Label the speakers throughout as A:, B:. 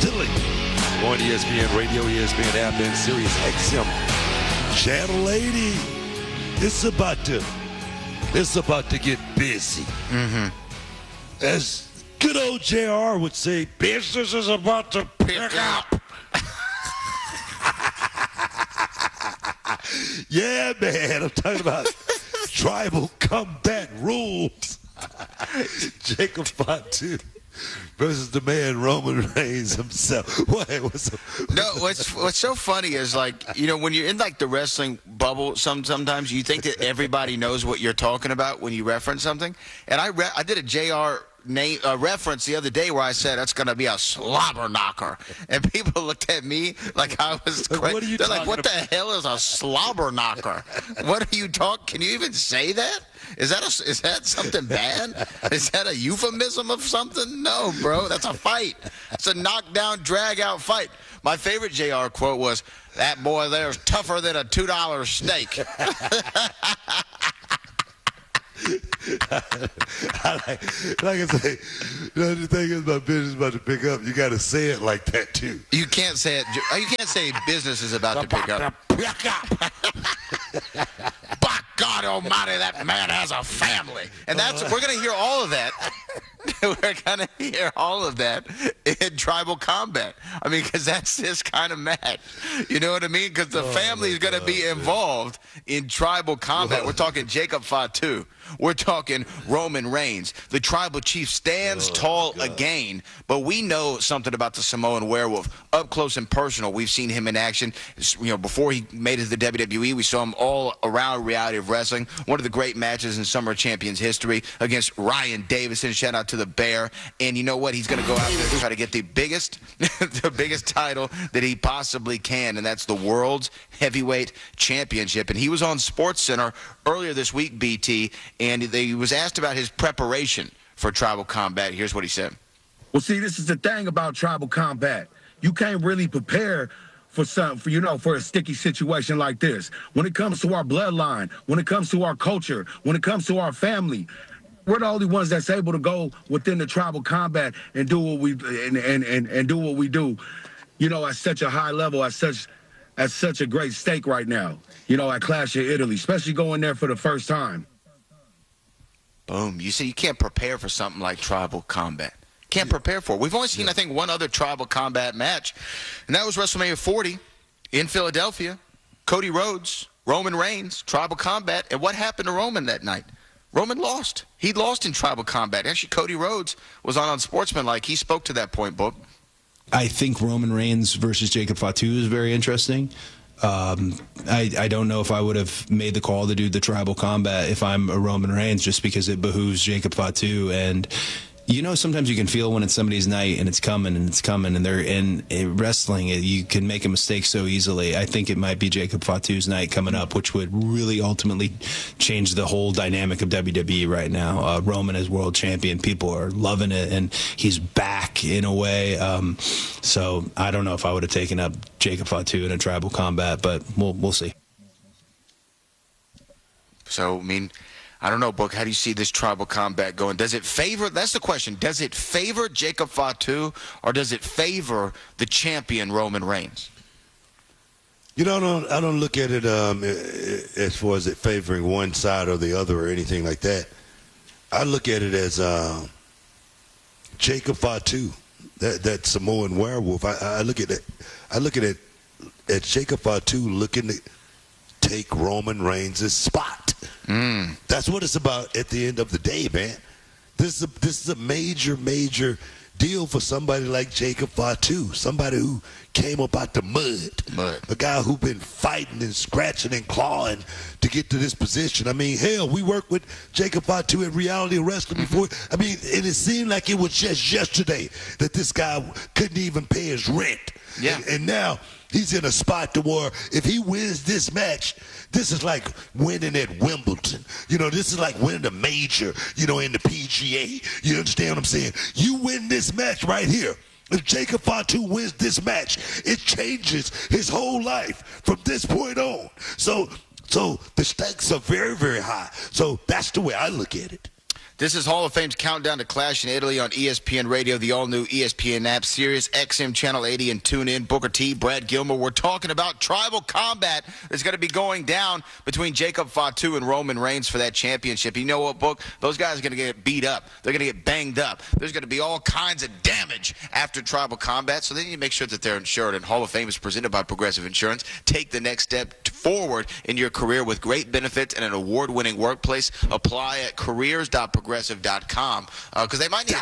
A: Philly on ESPN Radio, ESPN app, and Sirius XM Channel 80. It's about to get busy. As good old JR would say, business is about to pick up. Yeah, man, I'm talking about tribal combat rules. Jacob Fatu versus the man Roman Reigns himself.
B: What's so funny is, like, you know, when you're in like the wrestling bubble, sometimes you think that everybody knows what you're talking about when you reference something. And I did a JR reference the other day where I said that's going to be a slobber knocker, and people looked at me like I was crazy. They're like, "What the hell is a slobber knocker? What are you talking? Can you even say that? Is that something bad? Is that a euphemism of something? No, bro, that's a fight. It's a knockdown, drag-out fight." My favorite JR quote was, "That boy there's tougher than a $2 steak."
A: like I say, the thing is, my business is about to pick up. You got to say it like that too.
B: You can't say it. You can't say business is about to pick up. By God Almighty, that man has a family, and we're gonna hear all of that. We're going to hear all of that in tribal combat. I mean, because that's this kind of match. You know what I mean? Because the family is going to be involved in tribal combat. We're talking Jacob Fatu. We're talking Roman Reigns. The tribal chief stands tall again, but we know something about the Samoan werewolf. Up close and personal, we've seen him in action. You know, before he made it to the WWE, we saw him all around reality of wrestling. One of the great matches in Summer Champions history against Ryan Davison. Shout out to the Bear. And you know what? He's going to go out there and try to get the biggest title that he possibly can, and that's the World's Heavyweight Championship. And he was on SportsCenter earlier this week, BT, and he was asked about his preparation for tribal combat. Here's what he said.
C: Well, see, this is the thing about tribal combat. You can't really prepare for a sticky situation like this. When it comes to our bloodline, when it comes to our culture, when it comes to our family, we're the only ones that's able to go within the tribal combat and do what we and do what we do, you know, at such a high level, at such a great stake right now, you know, at Clash of Italy, especially going there for the first time.
B: Boom. You see, you can't prepare for something like tribal combat. Can't prepare for it. We've only seen, I think, one other tribal combat match, and that was WrestleMania 40 in Philadelphia. Cody Rhodes, Roman Reigns, tribal combat. And what happened to Roman that night? Roman lost. He lost in tribal combat. Actually, Cody Rhodes was on Sportsmanlike. He spoke to that point, Book.
D: I think Roman Reigns versus Jacob Fatu is very interesting. I don't know if I would have made the call to do the tribal combat if I'm a Roman Reigns, just because it behooves Jacob Fatu. And you know, sometimes you can feel when it's somebody's night and it's coming, and they're in wrestling. You can make a mistake so easily. I think it might be Jacob Fatu's night coming up, which would really ultimately change the whole dynamic of WWE right now. Roman is world champion. People are loving it, and he's back in a way. So I don't know if I would have taken up Jacob Fatu in a tribal combat, but we'll see.
B: So, I mean, I don't know, Book, how do you see this tribal combat going? Does it favor, that's the question, does it favor Jacob Fatu, or does it favor the champion Roman Reigns?
A: You know, I don't look at it as far as it favoring one side or the other or anything like that. I look at it as Jacob Fatu, that Samoan werewolf. I look at it. I look at it as Jacob Fatu looking to take Roman Reigns' spot. That's what it's about at the end of the day, man. This is a major deal for somebody like Jacob Fatu, somebody who came up out the mud. A guy who's been fighting and scratching and clawing to get to this position. I mean, hell, we worked with Jacob Fatu at Reality Wrestling before. I mean, and it seemed like it was just yesterday that this guy couldn't even pay his rent.
B: Yeah.
A: And now he's in a spot to where if he wins this match, this is like winning at Wimbledon. You know, this is like winning a major, you know, in the PGA. You understand what I'm saying? You win this match right here. If Jacob Fatu wins this match, it changes his whole life from this point on. So the stakes are very, very high. So that's the way I look at it.
B: This is Hall of Fame's countdown to Clash in Italy on ESPN Radio, the all-new ESPN app, Sirius XM Channel 80, and tune in. Booker T, Brad Gilmore. We're talking about tribal combat that's going to be going down between Jacob Fatu and Roman Reigns for that championship. You know what, Book? Those guys are going to get beat up. They're going to get banged up. There's going to be all kinds of damage after tribal combat, so they need to make sure that they're insured. And Hall of Fame is presented by Progressive Insurance. Take the next step forward in your career with great benefits and an award-winning workplace. Apply at careers.progressive.com because they might need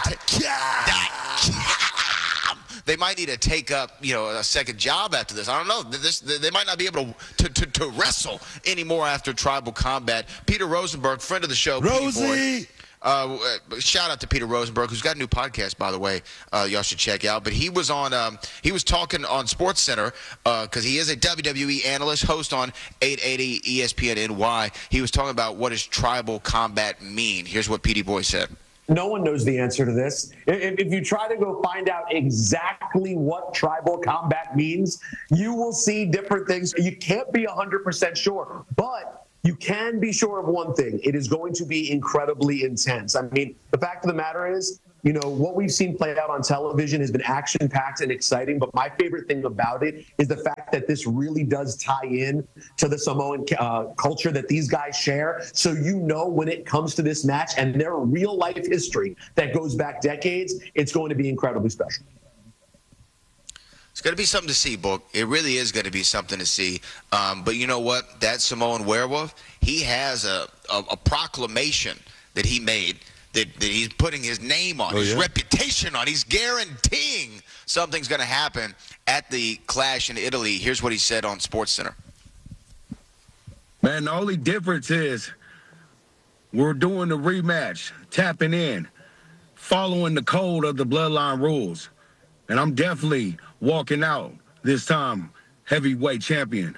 B: they might need to take up, a second job after this. I don't know. They might not be able to wrestle anymore after tribal combat. Peter Rosenberg, friend of the show,
A: Rosie.
B: Shout out to Peter Rosenberg, who's got a new podcast, by the way. Y'all should check out. But he was on. He was talking on SportsCenter because he is a WWE analyst, host on 880 ESPN NY. He was talking about what does tribal combat mean. Here's what Petey Boy said.
E: No one knows the answer to this. If you try to go find out exactly what tribal combat means, you will see different things. You can't be 100% sure, but you can be sure of one thing. It is going to be incredibly intense. I mean, the fact of the matter is, what we've seen play out on television has been action-packed and exciting, but my favorite thing about it is the fact that this really does tie in to the Samoan culture that these guys share. So when it comes to this match and their real-life history that goes back decades, it's going to be incredibly special.
B: It's going to be something to see, Book. It really is going to be something to see. But you know what? That Samoan werewolf, he has a proclamation that he made that he's putting his name on, his reputation on. He's guaranteeing something's going to happen at the Clash in Italy. Here's what he said on SportsCenter.
C: Man, the only difference is we're doing the rematch, tapping in, following the code of the Bloodline rules. And I'm definitely walking out this time heavyweight champion.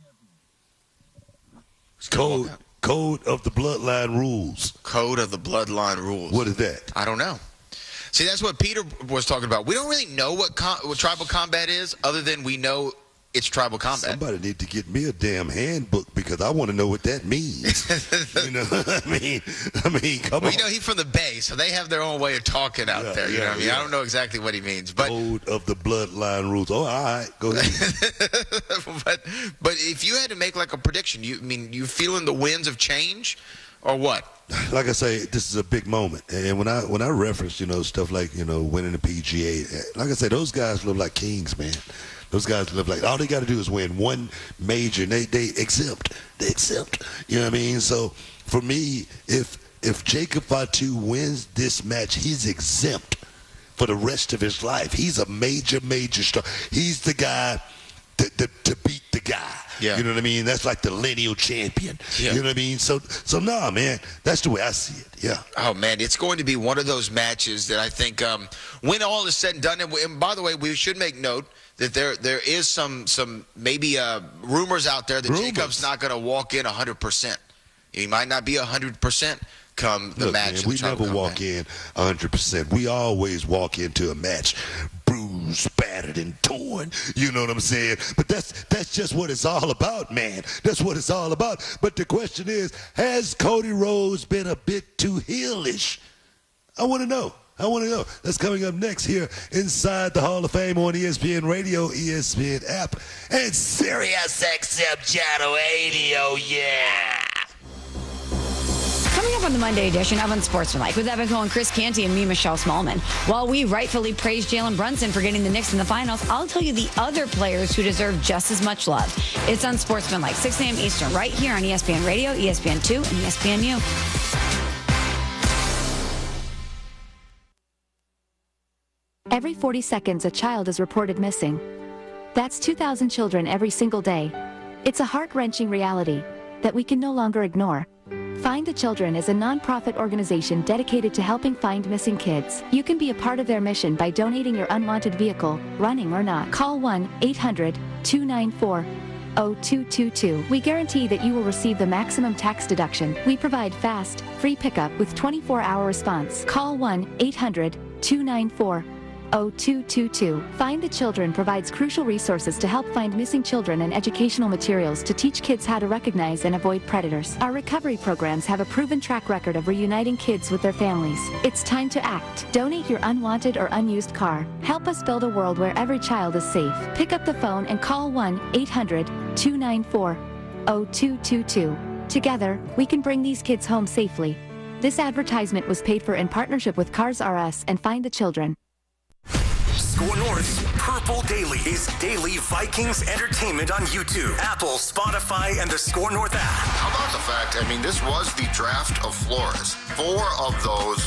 A: Code of the Bloodline rules.
B: Code of the Bloodline rules.
A: What is that?
B: I don't know. See, that's what Peter was talking about. We don't really know what tribal combat is, other than we know it's tribal combat.
A: Somebody need to get me a damn handbook because I want to know what that means. You know what I mean? Come on.
B: He's from the Bay, so they have their own way of talking out there. You know what I mean? I don't know exactly what he means. But
A: Code of the Bloodline rules. Oh, all right. Go ahead.
B: but if you had to make like a prediction, you feeling the winds of change or what?
A: Like I say, this is a big moment. And when I reference, stuff like, winning the PGA, like I say, those guys live like kings, man. Those guys live like, all they got to do is win one major, and they exempt. They exempt. You know what I mean? So, for me, if Jacob Fatu wins this match, he's exempt for the rest of his life. He's a major star. He's the guy to beat the guy.
B: Yeah.
A: You know what I mean? That's like the lineal champion.
B: Yeah.
A: You know what I mean? So nah, man, that's the way I see it. Yeah.
B: Oh, man, it's going to be one of those matches that I think when all is said and done, and by the way, we should make note that there is some maybe rumors out there that Jacob's not going to walk in 100%. He might not be 100% come the match.
A: Man, we never walk in 100%. We always walk into a match bruised, battered, and torn. You know what I'm saying? But that's just what it's all about, man. That's what it's all about. But the question is, has Cody Rhodes been a bit too heelish? I want to know. That's coming up next here inside the Hall of Fame on ESPN Radio, ESPN app, and Sirius XM Channel 80. Oh, yeah.
F: Coming up on the Monday edition of Unsportsmanlike with Evan Cole and Chris Canty and me, Michelle Smallman. While we rightfully praise Jalen Brunson for getting the Knicks in the finals, I'll tell you the other players who deserve just as much love. It's Unsportsmanlike, 6 a.m. Eastern, right here on ESPN Radio, ESPN2, and ESPNU.
G: Every 40 seconds, a child is reported missing. That's 2,000 children every single day. It's a heart-wrenching reality that we can no longer ignore. Find the Children is a non-profit organization dedicated to helping find missing kids. You can be a part of their mission by donating your unwanted vehicle, running or not. Call 1-800-294-0222. We guarantee that you will receive the maximum tax deduction. We provide fast, free pickup with 24-hour response. Call 1-800-294-0222. 0222. Find the Children provides crucial resources to help find missing children and educational materials to teach kids how to recognize and avoid predators. Our recovery programs have a proven track record of reuniting kids with their families. It's time to act. Donate your unwanted or unused car. Help us build a world where every child is safe. Pick up the phone and call 1-800-294-0222. Together, we can bring these kids home safely. This advertisement was paid for in partnership with Cars R Us and Find the Children.
H: Score North's Purple Daily is daily Vikings entertainment on YouTube, Apple, Spotify, and the Score North app.
I: How about the fact, this was the draft of Flores. 4 of those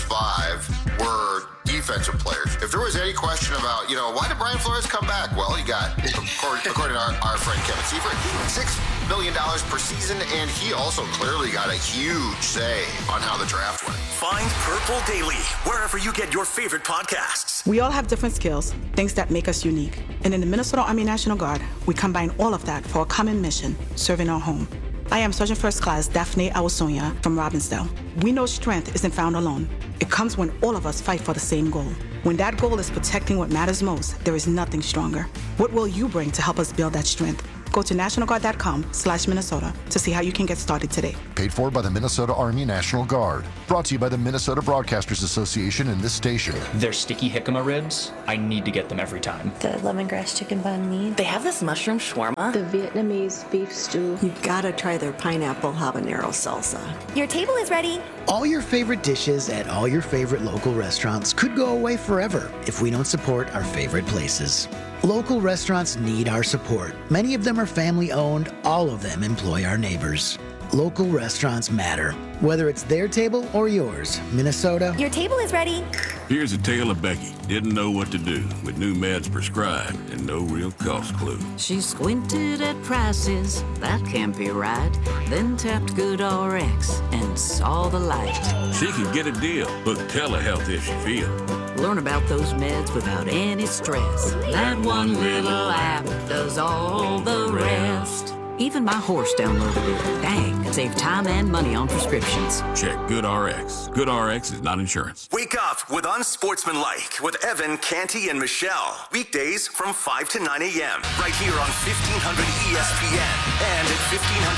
I: 5 were defensive players. If there was any question about, why did Brian Flores come back? Well, you got, according to our friend Kevin Seifert, $6 million per season, and he also clearly got a huge say on how the draft went.
H: Find Purple Daily wherever you get your favorite podcasts.
J: We all have different skills, things that make us unique. And in the Minnesota Army National Guard, we combine all of that for a common mission, serving our home. I am Sergeant First Class Daphne Awasonia from Robbinsdale. We know strength isn't found alone. It comes when all of us fight for the same goal. When that goal is protecting what matters most, there is nothing stronger. What will you bring to help us build that strength? Go to nationalguard.com/Minnesota to see how you can get started today.
K: Paid for by the Minnesota Army National Guard. Brought to you by the Minnesota Broadcasters Association and this station.
L: Their sticky jicama ribs, I need to get them every time.
M: The lemongrass chicken banh mi.
N: They have this mushroom shawarma.
M: The Vietnamese beef stew.
N: You gotta try their pineapple habanero salsa.
O: Your table is ready.
P: All your favorite dishes at all your favorite local restaurants could go away forever if we don't support our favorite places. Local restaurants need our support. Many of them are family owned. All of them employ our neighbors. Local restaurants matter. Whether it's their table or yours, Minnesota.
O: Your table is ready.
Q: Here's a tale of Becky. Didn't know what to do with new meds prescribed and no real cost clue.
R: She squinted at prices, that can't be right. Then tapped GoodRx and saw the light.
Q: She could get a deal, book telehealth if she feels.
R: Learn about those meds without any stress. That one little app does all the rest. Even my horse downloaded it. Dang, it saved time and money on prescriptions.
Q: Check GoodRx. GoodRx is not insurance.
H: Wake up with Unsportsmanlike with Evan, Canty, and Michelle. Weekdays from 5 to 9 a.m. Right here on 1500 ESPN and at